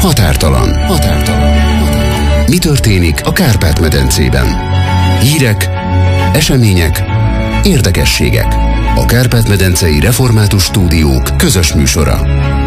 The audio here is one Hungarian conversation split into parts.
Határtalan. Mi történik a Kárpát-medencében? Hírek, események, érdekességek. A Kárpát-medencei Református Stúdiók közös műsora.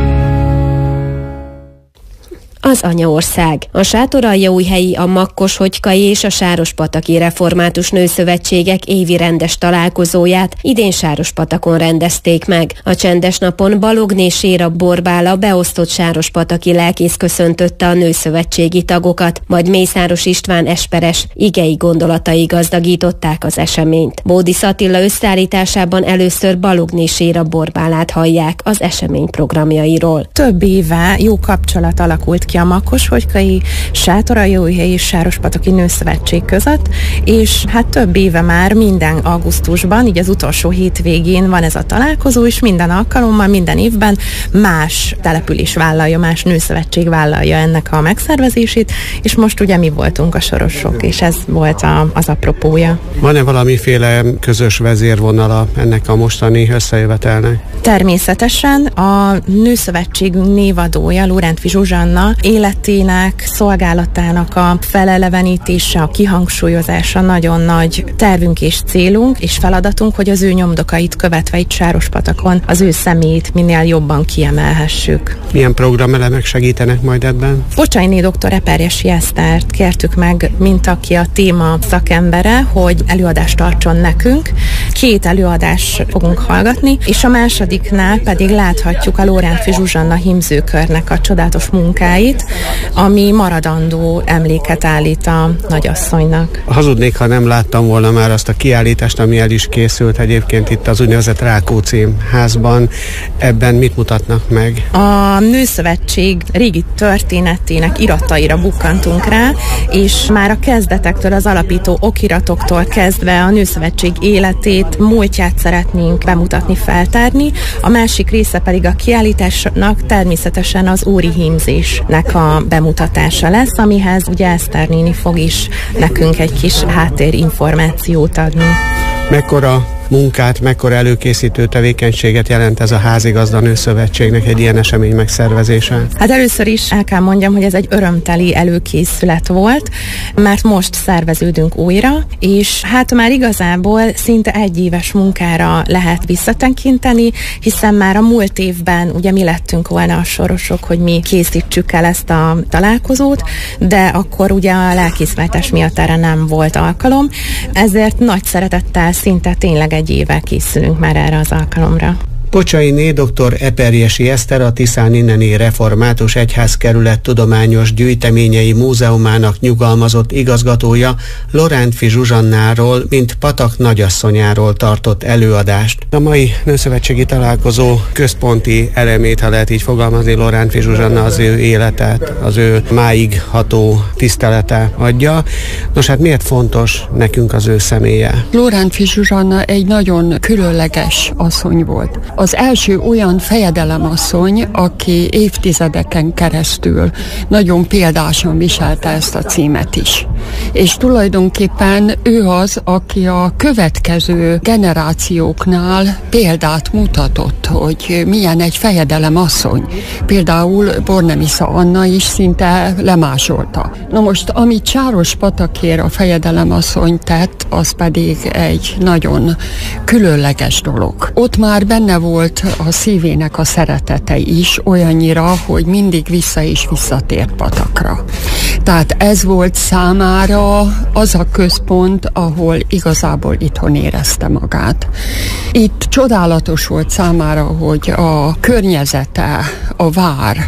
Az anyaország. A Sátoraljaújhelyi, a Makkoshogykai és a Sárospataki Református Nőszövetségek évi rendes találkozóját idén Sárospatakon rendezték meg. A csendes napon Balogné Séra Borbála beosztott sárospataki lelkész köszöntötte a nőszövetségi tagokat, majd Mészáros István esperes igei gondolatai gazdagították az eseményt. Bódisz Attila összeállításában először Balogné Séra Borbálát hallják az esemény programjairól. Több éve jó kapcsolat alakult ki a Makkoshogykai, Sátoraljaújhelyi és Sárospataki Nőszövetség között, és hát több éve már minden augusztusban, így az utolsó hétvégén van ez a találkozó, és minden alkalommal, minden évben más település vállalja, más nőszövetség vállalja ennek a megszervezését, és most ugye mi voltunk a sorosok, és ez volt az apropója. Van-e valamiféle közös vezérvonala ennek a mostani összejövetelnek? Természetesen a nőszövetségünk névadója, Lórántfi Zsuzsanna életének, szolgálatának a felelevenítése, a kihangsúlyozása nagyon nagy tervünk és célunk, és feladatunk, hogy az ő nyomdokait követve itt Sárospatakon az ő személyét minél jobban kiemelhessük. Milyen programelemek segítenek majd ebben? Bocsainé dr. Eperjesi Esztert kértük meg, mint aki a téma szakembere, hogy előadást tartson nekünk. 2 előadást fogunk hallgatni, és a másodiknál pedig láthatjuk a Lórántfi Zsuzsanna hímzőkörnek a csodálatos munkáit, ami maradandó emléket állít a nagyasszonynak. Hazudnék, ha nem láttam volna már azt a kiállítást, ami el is készült egyébként itt az úgynevezett Rákóczi házban. Ebben mit mutatnak meg? A Nőszövetség régi történetének irataira bukkantunk rá, és már a kezdetektől, az alapító okiratoktól kezdve a Nőszövetség életét, múltját szeretnénk bemutatni, feltárni. A másik része pedig a kiállításnak természetesen az óri hímzésnek a bemutatása lesz, amihez ugye Eszter néni fog is nekünk egy kis háttérinformációt adni. Mekkora munkát, mekkora előkészítő tevékenységet jelent ez a Házigazda Nőszövetségnek egy ilyen esemény megszervezése? Hát először is el kell mondjam, hogy ez egy örömteli előkészület volt, mert most szerveződünk újra, és hát már igazából szinte 1 éves munkára lehet visszatekinteni, hiszen már a múlt évben ugye mi lettünk volna a sorosok, hogy mi készítsük el ezt a találkozót, de akkor ugye a lelkészváltás miatt erre nem volt alkalom, ezért nagy szeretettel szinte tényleg 1 éve készülünk már erre az alkalomra. Bocsainé dr. Eperjesi Eszter, a Tiszán inneni Református Egyházkerület Tudományos Gyűjteményei Múzeumának nyugalmazott igazgatója Lórántfi Zsuzsannáról, mint Patak nagyasszonyáról tartott előadást. A mai nőszövetségi találkozó központi elemét, ha lehet így fogalmazni, Lórántfi Zsuzsanna az ő életet, az ő máig ható tisztelete adja. Nos, hát miért fontos nekünk az ő személye? Lórántfi Zsuzsanna egy nagyon különleges asszony volt. Az első olyan fejedelemasszony, aki évtizedeken keresztül nagyon példásan viselte ezt a címet is. És tulajdonképpen ő az, aki a következő generációknál példát mutatott, hogy milyen egy fejedelemasszony. Például Bornemisza Anna is szinte lemásolta. Na most, amit Sárospatakér a fejedelemasszony tett, az pedig egy nagyon különleges dolog. Ott már benne volt a szívének a szeretete is, olyannyira, hogy mindig vissza és visszatért Patakra. Tehát ez volt számára az a központ, ahol igazából itthon érezte magát. Itt csodálatos volt számára, hogy a környezete, a vár,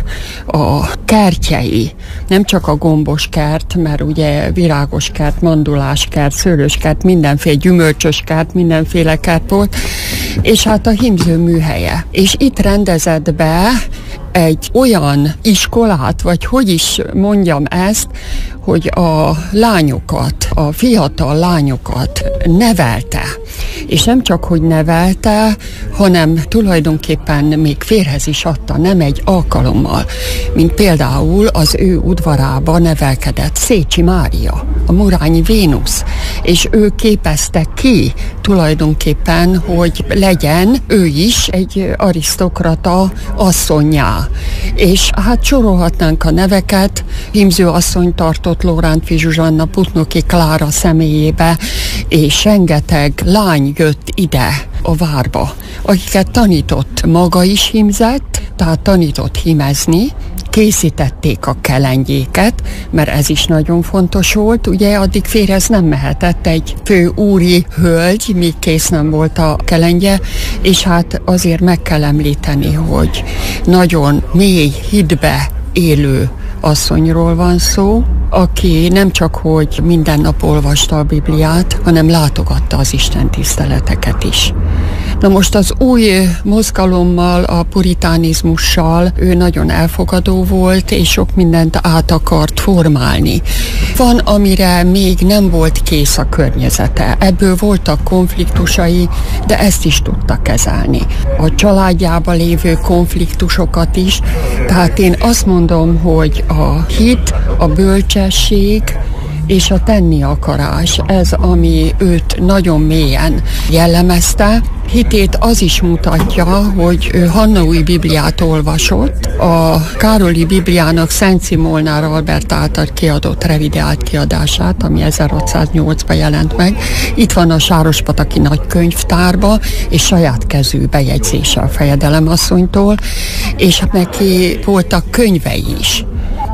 a kertjei, nem csak a gombos kert, mert ugye virágos kert, mandulás kert, szőlős kert, mindenféle gyümölcsös kert, mindenféle kert volt, és hát a hímző műhelye. És itt rendezett be egy olyan iskolát, vagy hogy is mondjam ezt, hogy a lányokat, a fiatal lányokat nevelte. És nem csak, hogy nevelte, hanem tulajdonképpen még férhez is adta, nem egy alkalommal, mint például az ő udvarába nevelkedett Szécsi Mária. a Murányi Vénusz, és ő képezte ki tulajdonképpen, hogy legyen ő is egy arisztokrata asszonnyá. És hát sorolhatnánk a neveket, hímző asszony tartott Lorántffy Zsuzsanna Putnoki Klára személyébe, és rengeteg lány jött ide a várba, akiket tanított, maga is hímzett, tehát tanított hímezni, készítették a kelengyéket, mert ez is nagyon fontos volt, ugye addig férjhez nem mehetett egy fő úri hölgy, míg kész nem volt a kelengye, és hát azért meg kell említeni, hogy nagyon mély hitbe élő asszonyról van szó, aki nem csak, hogy minden nap olvasta a Bibliát, hanem látogatta az istentiszteleteket is. Na most az új mozgalommal, a puritánizmussal ő nagyon elfogadó volt, és sok mindent át akart formálni. Van, amire még nem volt kész a környezete. Ebből voltak konfliktusai, de ezt is tudta kezelni. A családjában lévő konfliktusokat is. Tehát én azt mondom, hogy a hit, a bölcsesség és a tenni akarás, ez, ami őt nagyon mélyen jellemezte. Hitét az is mutatja, hogy ő Hannaúj Bibliát olvasott, a Károlyi Bibliának Szent Szimolnár Albert által kiadott revideált kiadását, ami 1608-ban jelent meg. Itt van a Sárospataki Nagykönyvtárba, és saját kezű bejegyzése a fejedelemasszonytól, és neki voltak könyvei is.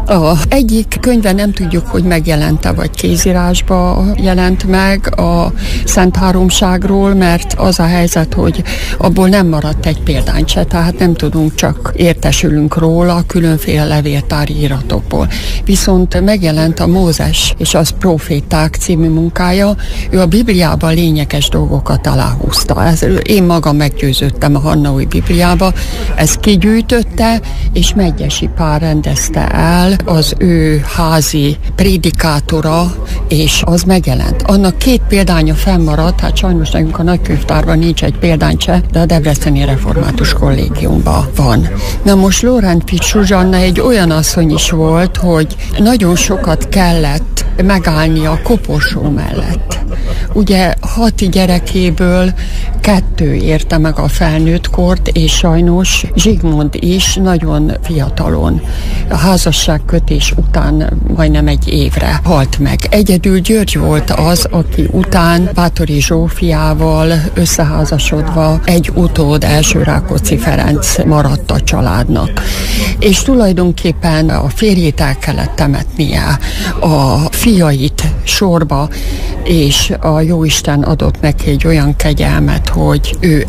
Egyik könyve nem tudjuk, hogy megjelente, vagy kézírásba jelent meg a Szent Háromságról, mert az a helyzet, hogy abból nem maradt egy példány se, tehát nem tudunk, csak értesülünk róla különféle levéltári iratokból. Viszont megjelent a Mózes és az Proféták című munkája, ő a Bibliában lényeges dolgokat aláhúzta. Én magam meggyőződtem a Hannaúj Bibliába, ezt kigyűjtötte, és Medgyessy Pál rendezte el, az ő házi prédikátora, és az megjelent. Annak 2 példánya fennmaradt, hát sajnos nekünk a nagykönyvtárban nincs egy példány se, de a Debreceni Református Kollégiumban van. Na most Lorántffy Zsuzsanna egy olyan asszony is volt, hogy nagyon sokat kellett megállni a koporsó mellett. Ugye 6 gyerekéből 2 érte meg a felnőtt kort, és sajnos Zsigmond is nagyon fiatalon, a házasságkötés után majdnem 1 évre halt meg. Egyedül György volt az, aki után Báthori Zsófiával összeházasodva egy utód, első Rákóczi Ferenc maradt a családnak. És tulajdonképpen a férjét el kellett temetnie, a fiait sorba, és a Jóisten adott neki egy olyan kegyelmet, hogy ő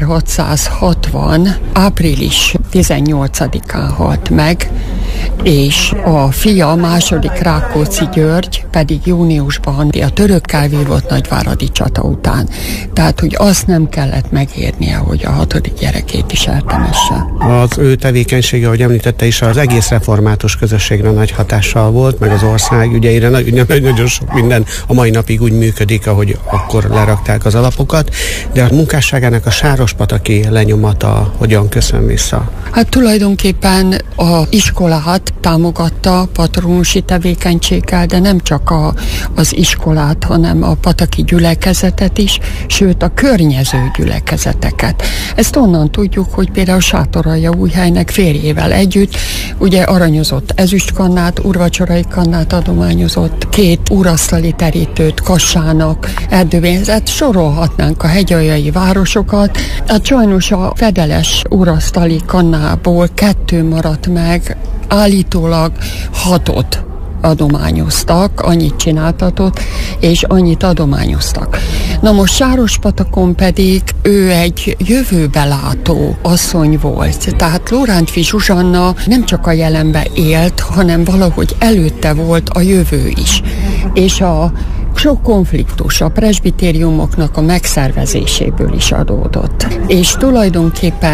1660. április 18-án halt meg, és a fia, második Rákóczi György pedig júniusban a törökkel vívott nagyváradi csata után. Tehát, hogy azt nem kellett megérnie, hogy a 6. gyerekét is eltemesse. Az ő tevékenysége, ahogy említette is, az egész református közösségre nagy hatással volt, meg az ország ügyeire, nagyon sok minden a mai napig úgy működik, ahogy akkor lerakták az alapokat, de a munkásságának a sárospataki lenyomata hogyan köszön vissza? Hát tulajdonképpen a iskolát támogatta patronusi tevékenységgel, de nem csak az iskolát, hanem a pataki gyülekezetet is, sőt a környező gyülekezeteket. Ezt onnan tudjuk, hogy például Sátoraljaújhelynek férjével együtt ugye aranyozott ezüstkannát, úrvacsorai kannát adományozott, 2 úrasztali terítőt Kassának, Erdővényzet, sorolhatnánk a hegyaljai városokat. Hát sajnos a fedeles úrasztali kannából 2 maradt meg, állítólag 6-ot adományoztak, annyit csináltatott, és annyit adományoztak. Na most Sárospatakon pedig ő egy jövőbelátó asszony volt. Tehát Lorántffy Zsuzsanna nem csak a jelenbe élt, hanem valahogy előtte volt a jövő is. És a sok konfliktus a presbitériumoknak a megszervezéséből is adódott. És tulajdonképpen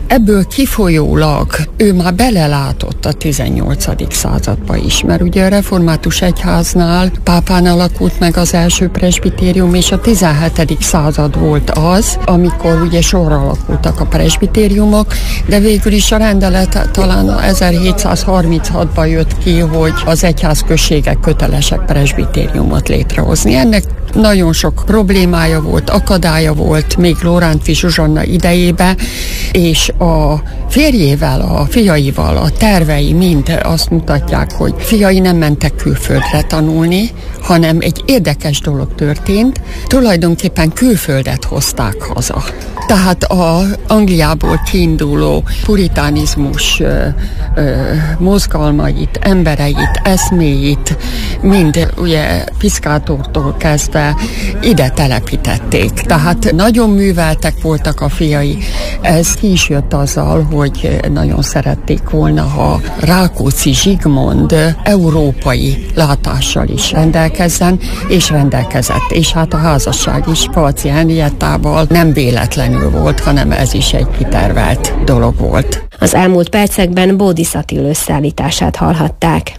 ebből kifolyólag ő már belelátott a 18. századba is, mert ugye a református egyháznál pápán alakult meg az első presbitérium, és a 17. század volt az, amikor ugye sorra alakultak a presbitériumok, de végül is a rendelet talán 1736-ban jött ki, hogy az egyházközségek kötelesek presbitériumot létrehozni. Ennek nagyon sok problémája volt, akadálya volt még Lorántffy Zsuzsanna idejében, és a férjével, a fiaival a tervei mind azt mutatják, hogy fiai nem mentek külföldre tanulni, hanem egy érdekes dolog történt, tulajdonképpen külföldet hozták haza. Tehát a Angliából kiinduló puritánizmus mozgalmait, embereit, eszméit mind ugye Piszkátortól kezdve ide telepítették. Tehát nagyon műveltek voltak a fiai. Ez ki is jött azzal, hogy nagyon szerették volna, ha Rákóczi Zsigmond európai látással is rendelkezzen, és rendelkezett. És hát a házasság is Falci Henriettával nem véletlenül volt, hanem ez is egy kitervelt dolog volt. Az elmúlt percekben Bódi Szatil összeállítását hallhatták.